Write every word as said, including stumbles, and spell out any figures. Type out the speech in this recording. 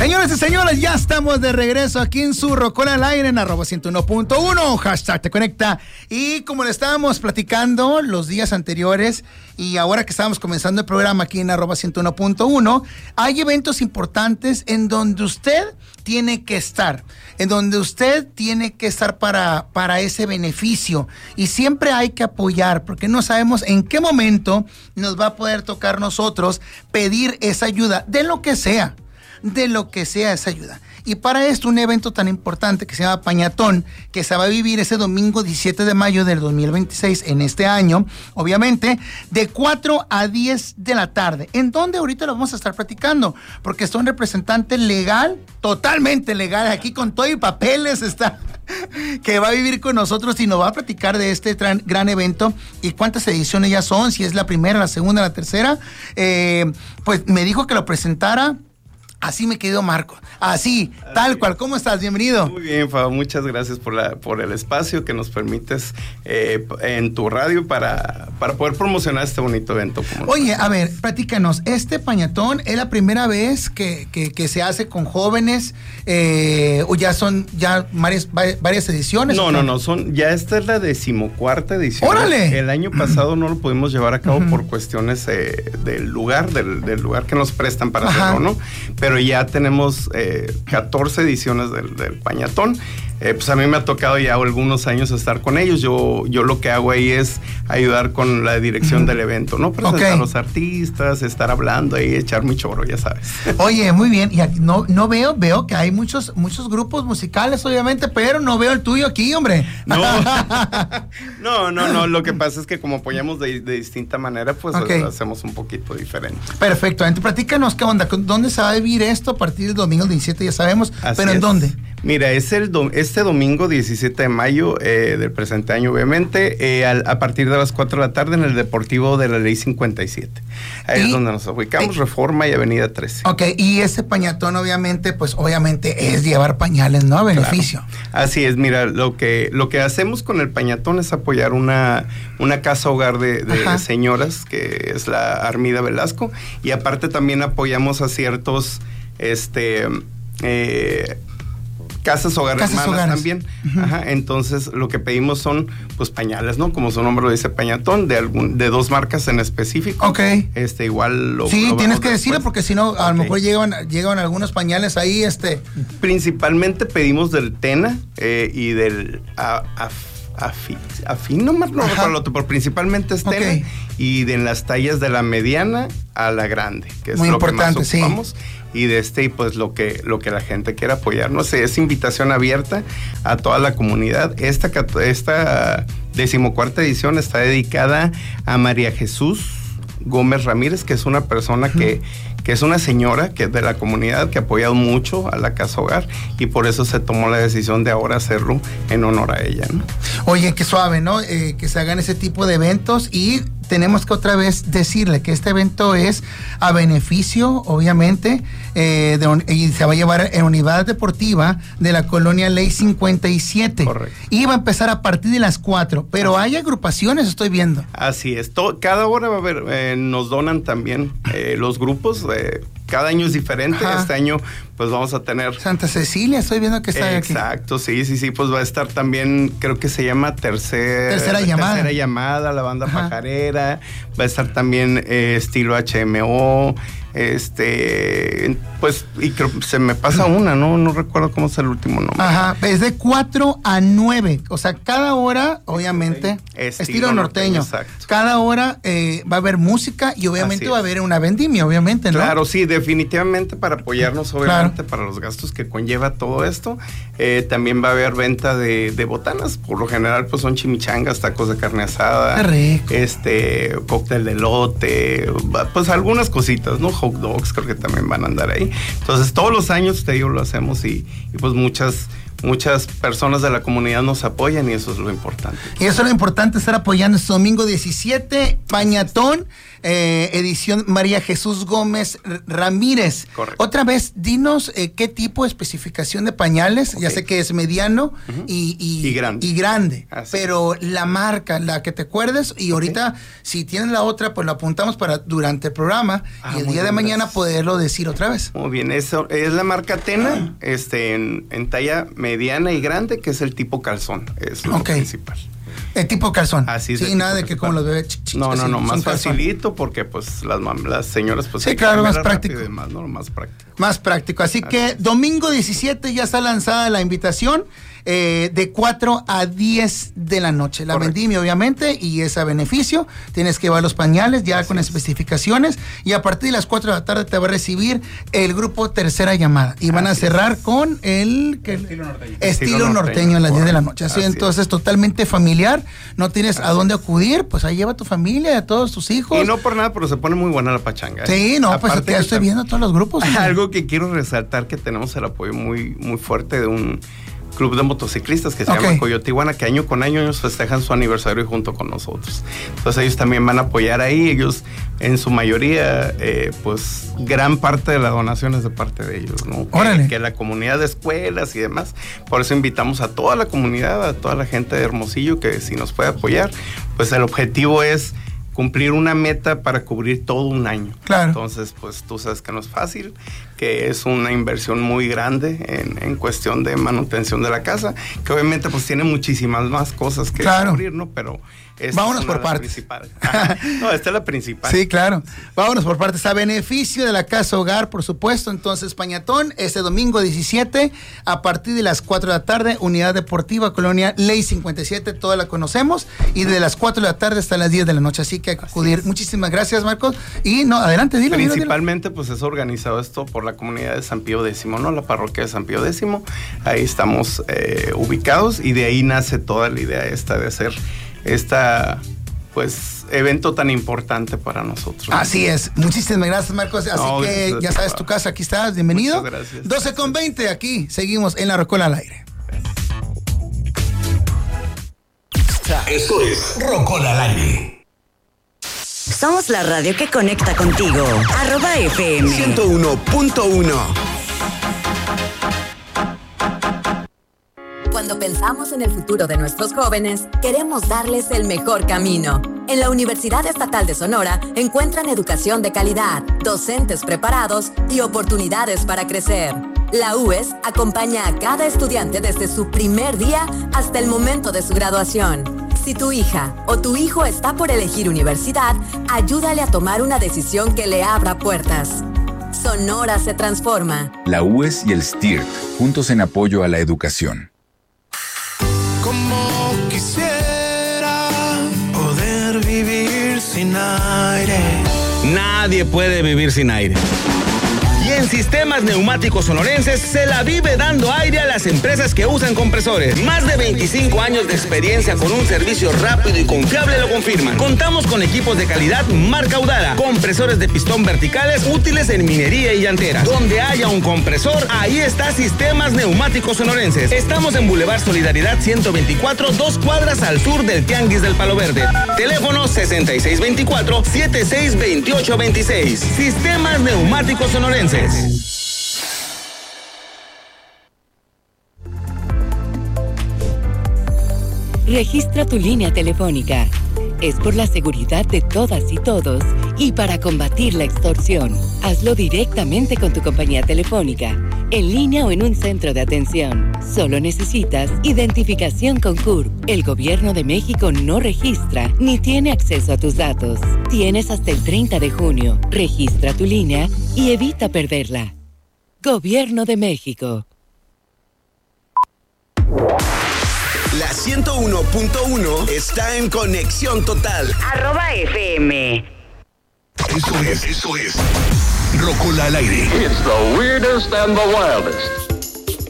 Señores y señores, ya estamos de regreso aquí en su Rocola al Aire en arroba ciento uno punto uno, hashtag te conecta. Y como le estábamos platicando los días anteriores y ahora que estábamos comenzando el programa aquí en arroba ciento uno punto uno, hay eventos importantes en donde usted tiene que estar, en donde usted tiene que estar para, para ese beneficio, y siempre hay que apoyar porque no sabemos en qué momento nos va a poder tocar nosotros pedir esa ayuda, de lo que sea, de lo que sea esa ayuda. Y para esto, un evento tan importante que se llama Pañatón, que se va a vivir ese domingo diecisiete de mayo del dos mil veintiséis, en este año, obviamente, de cuatro a diez de la tarde, en donde ahorita lo vamos a estar platicando, porque está un representante legal, totalmente legal, aquí con todo y papeles está, que va a vivir con nosotros y nos va a platicar de este gran, gran evento y cuántas ediciones ya son, si es la primera, la segunda, la tercera. Eh, pues me dijo que lo presentara. Así, mi querido Marco, así, así, tal cual. ¿Cómo estás? Bienvenido. Muy bien, Fabo, muchas gracias por la por el espacio que nos permites eh, en tu radio para, para poder promocionar este bonito evento. Como Oye, a ver, platícanos, este Pañatón es la primera vez que, que, que se hace con jóvenes, eh, o ya son ya varias, varias ediciones. No, no, no, son ya esta es la decimocuarta edición. ¡Órale! El año pasado no lo pudimos llevar a cabo uh-huh. por cuestiones eh, del lugar, del, del lugar que nos prestan para Ajá. hacerlo, ¿no? Pero Pero ya tenemos eh, catorce ediciones del, del Pañatón. Eh, pues a mí me ha tocado ya algunos años estar con ellos. Yo, yo lo que hago ahí es ayudar con la dirección uh-huh. del evento, ¿no? Presentar okay. a los artistas, estar hablando ahí, echar mi choro, ya sabes. Oye, muy bien. Y aquí no, no veo, veo que hay muchos, muchos grupos musicales, obviamente, pero no veo el tuyo aquí, hombre. No, no, no, no. Lo que pasa es que como apoyamos de, de distinta manera, pues okay. lo hacemos un poquito diferente. Perfecto. Entonces, platícanos qué onda, ¿dónde se va a vivir esto a partir del domingo diecisiete? Ya sabemos, Así pero ¿en es. dónde? Mira, es el do, este domingo diecisiete de mayo eh, del presente año, obviamente, eh, al, a partir de las cuatro de la tarde en el Deportivo de la Ley cincuenta y siete. Ahí y, es donde nos ubicamos, y, Reforma y Avenida trece. Ok, y ese Pañatón, obviamente, pues obviamente es llevar pañales, ¿no? A beneficio. Claro. Así es, mira, lo que lo que hacemos con el Pañatón es apoyar una, una casa hogar de, de señoras, que es la Armida Velasco, y aparte también apoyamos a ciertos, este... Eh, Casas Hogar Casas Hermanas hogares. también. Uh-huh. Ajá, entonces lo que pedimos son pues pañales, ¿no? Como su nombre lo dice, Pañatón, de algún, de dos marcas en específico. Ok. Este, igual lo Sí, lo tienes que después. decirlo porque si no, a okay. lo mejor llegan, llegan algunos pañales ahí, este. Principalmente pedimos del Tena eh, y del a, a, Afi, afín, no más no recuerdo el otro, pero principalmente es Tena, okay. y de las tallas de la mediana a la grande, que es muy lo importante, que más ocupamos. Sí. Y de este, y pues lo que, lo que la gente quiera apoyar. No sé, es invitación abierta a toda la comunidad. Esta, esta decimocuarta edición está dedicada a María Jesús Gómez Ramírez, que es una persona uh-huh. que, que es una señora que es de la comunidad, que ha apoyado mucho a la Casa Hogar, y por eso se tomó la decisión de ahora hacerlo en honor a ella, ¿no? Oye, qué suave, ¿no? Eh, que se hagan ese tipo de eventos, y tenemos que otra vez decirle que este evento es a beneficio, obviamente, eh, de, y se va a llevar en Unidad Deportiva de la Colonia Ley cincuenta y siete. Correcto. Y va a empezar a partir de las cuatro, pero hay agrupaciones, estoy viendo. Así es. Todo, cada hora va a haber, eh, nos donan también eh, los grupos, eh, cada año es diferente. Ajá. Este año pues vamos a tener Santa Cecilia, estoy viendo que está Exacto, aquí. Exacto, sí, sí, sí, pues va a estar también, creo que se llama Tercer, Tercera Llamada. Tercera Llamada, la banda Ajá. Pajarera, va a estar también eh, estilo H M O, este, pues, y creo que se me pasa una, ¿no? No recuerdo cómo es el último nombre. Ajá, es de cuatro a nueve, o sea, cada hora, obviamente, estilo, estilo norteño, norteño cada hora eh, va a haber música y obviamente va a haber una vendimia, obviamente, ¿no? Claro, sí, definitivamente para apoyarnos, obviamente, claro. para los gastos que conlleva todo esto. Eh, también va a haber venta de, de botanas, por lo general, pues son chimichangas, tacos de carne asada, qué rico. este, cóctel de elote, pues algunas cositas, ¿no? Hot dogs creo que también van a andar ahí. Entonces todos los años, te digo, lo hacemos y, y pues muchas muchas personas de la comunidad nos apoyan y eso es lo importante. Y eso es lo importante, estar apoyando este domingo diecisiete, Pañatón, eh, edición María Jesús Gómez Ramírez. Correcto. Otra vez, dinos eh, qué tipo de especificación de pañales. Okay. Ya sé que es mediano uh-huh. y, y, y grande, y grande pero es. La marca, la que te acuerdes, y ahorita okay. si tienes la otra, pues la apuntamos para durante el programa ah, y el día bien, de mañana gracias. Poderlo decir otra vez. Muy bien, eso es la marca Tena, este, en, en talla mediana y grande, que es el tipo calzón, es lo okay. principal. El tipo calzón. Así es. Sí, nada de que como los bebés. Ch, ch, no, no, no, más facilito porque pues las, las señoras pues. Sí, claro, más práctico. Demás, ¿no? Más práctico. Más práctico. Así, Así que es. Domingo diecisiete ya está lanzada la invitación. Eh, de cuatro a diez de la noche. La Correcto. vendimia, obviamente, y es a beneficio. Tienes que llevar los pañales ya Así con es. especificaciones. Y a partir de las cuatro de la tarde te va a recibir el grupo Tercera Llamada. Y van Así a cerrar es. con el, que, estilo norteño. Estilo, estilo norteño, norteño a las diez de la noche. Así, Así entonces, es. totalmente familiar. No tienes Así a dónde acudir. Pues ahí lleva a tu familia, a todos tus hijos. Y no por nada, pero se pone muy buena la pachanga. ¿eh? Sí, no, Aparte pues ya estoy está... viendo todos los grupos. Algo que quiero resaltar, que tenemos el apoyo muy, muy fuerte de un club de motociclistas que se okay. llama Coyote Iguana, que año con año ellos festejan su aniversario junto con nosotros. Entonces ellos también van a apoyar ahí. Ellos, en su mayoría, eh, pues gran parte de la donación es de parte de ellos, ¿no? Órale. Que, que la comunidad de escuelas y demás. Por eso invitamos a toda la comunidad, a toda la gente de Hermosillo, que si nos puede apoyar, pues el objetivo es cumplir una meta para cubrir todo un año. Claro. Entonces, pues tú sabes que no es fácil, que es una inversión muy grande en, en cuestión de manutención de la casa, que obviamente pues tiene muchísimas más cosas que claro. cubrir, ¿no? Pero vámonos por partes. No, esta es la principal. Sí, claro. Vámonos por partes. A beneficio de la Casa Hogar, por supuesto. Entonces, Pañatón, este domingo diecisiete, a partir de las cuatro de la tarde, Unidad Deportiva Colonia Ley cincuenta y siete, toda la conocemos, y de las cuatro de la tarde hasta las diez de la noche. Así que hay que acudir. Muchísimas gracias, Marcos. Y no, adelante, dilo. Principalmente, dilo, dilo. pues es organizado esto por la comunidad de San Pío X, ¿no? La parroquia de San Pío X. Ahí estamos eh, ubicados, y de ahí nace toda la idea esta de hacer esta, pues, evento tan importante para nosotros. Así es. Muchísimas gracias, Marcos. Así no, que ya sabes, tu casa, aquí estás. Bienvenido. Muchas gracias. doce con veinte, aquí seguimos en La Rocola al aire. Eso es Rocola al aire. Somos la radio que conecta contigo. Arroba F M ciento uno punto uno. Cuando pensamos en el futuro de nuestros jóvenes, queremos darles el mejor camino. En la Universidad Estatal de Sonora encuentran educación de calidad, docentes preparados y oportunidades para crecer. La U E S acompaña a cada estudiante desde su primer día hasta el momento de su graduación. Si tu hija o tu hijo está por elegir universidad, ayúdale a tomar una decisión que le abra puertas. Sonora se transforma. La U E S y el S T I R T, juntos en apoyo a la educación. Como quisiera poder vivir sin aire. Nadie puede vivir sin aire. Y en Sistemas Neumáticos Sonorenses se la vive dando aire a las empresas que usan compresores. Más de veinticinco años de experiencia con un servicio rápido y confiable lo confirman. Contamos con equipos de calidad marca Audara, compresores de pistón verticales útiles en minería y llanteras. Donde haya un compresor, ahí está Sistemas Neumáticos Sonorenses. Estamos en Boulevard Solidaridad ciento veinticuatro, dos cuadras al sur del Tianguis del Palo Verde. Teléfono sesenta y seis veinticuatro, setenta y seis veintiocho veintiséis. Sistemas Neumáticos Sonorenses. Registra tu línea telefónica. Es por la seguridad de todas y todos y para combatir la extorsión. Hazlo directamente con tu compañía telefónica, en línea o en un centro de atención. Solo necesitas identificación con C U R P. El Gobierno de México no registra ni tiene acceso a tus datos. Tienes hasta el treinta de junio. Registra tu línea y evita perderla. Gobierno de México. La ciento uno punto uno está en conexión total. Arroba F M. Eso es, eso es. Rocola al aire. It's the weirdest and the wildest.